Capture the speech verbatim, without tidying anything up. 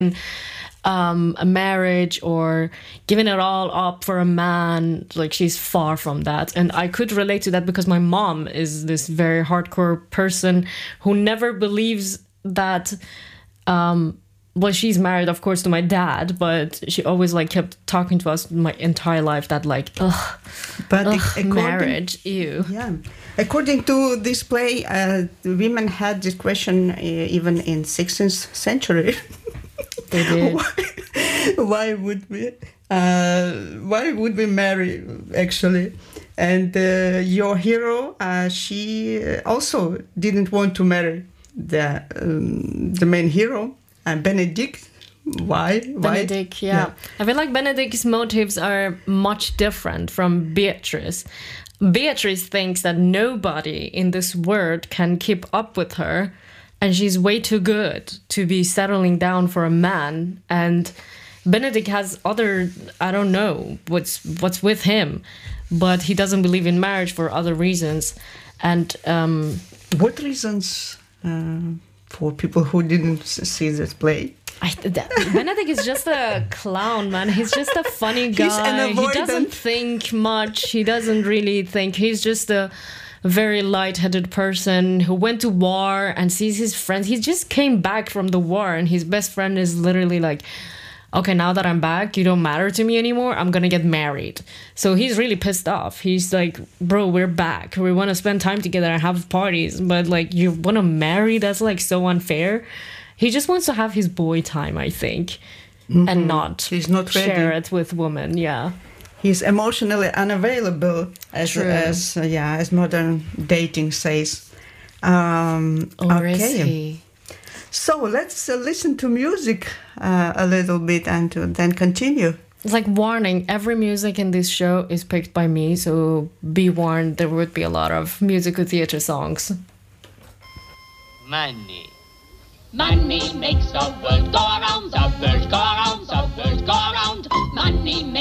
um, a marriage or giving it all up for a man. Like, she's far from that. And I could relate to that because my mom is this very hardcore person who never believes that, um, well, she's married, of course, to my dad, but she always like kept talking to us my entire life that like, ugh, but ugh marriage, ew. Yeah. According to this play, uh, women had this question uh, even in sixteenth century. They did. why, why would we? Uh, why would we marry? Actually, and uh, your hero, uh, she also didn't want to marry the um, the main hero, uh, Benedict. Why? Benedict, why? Yeah. yeah. I feel like Benedict's motives are much different from Beatrice. Beatrice thinks that nobody in this world can keep up with her, and she's way too good to be settling down for a man. And Benedict has other, I don't know what's what's with him, but he doesn't believe in marriage for other reasons. And um, what reasons uh, for people who didn't see this play? I, that, Benedict is just a clown, man. He's just a funny guy. He's an avoidant. He doesn't think much. He doesn't really think. He's just a very light-headed person who went to war and sees his friends. He just came back from the war, and his best friend is literally like, okay, now that I'm back, you don't matter to me anymore. I'm gonna get married. So he's really pissed off. He's like, bro, we're back. We want to spend time together and have parties, but like, you want to marry? That's like so unfair. He just wants to have his boy time, I think, mm-hmm. and not, He's not share ready. it with women. Yeah, he's emotionally unavailable, as True. as uh, yeah, as modern dating says. Um, or okay. is he? So let's uh, listen to music uh, a little bit and uh, then continue. It's like warning. Every music in this show is picked by me, so be warned. There would be a lot of musical theater songs. Money. Money makes the world go round, the world go round, the world go round. Money makes